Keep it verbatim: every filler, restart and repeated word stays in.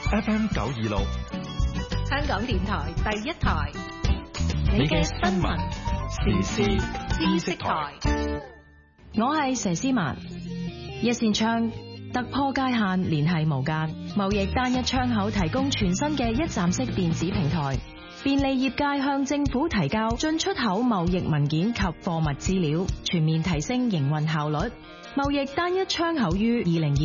F M 九二六， 香港電台第一台， 你嘅新聞時事知識台。 我係佘詩曼。一線窗突破界限，聯繫無間，貿易單一窗口提供全新嘅一站式電子平台，便利業界向政府提交進出口貿易文件及貨物資料，全面提升營運效率。貿易單一窗口於二零二